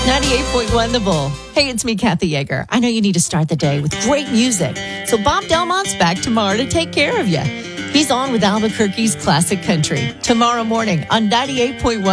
98.1 The Bull. Hey, it's me, Kathy Yeager. I know you need to start the day with great music. So Bob Delmont's back tomorrow to take care of you. He's on with Albuquerque's classic country tomorrow morning on 98.1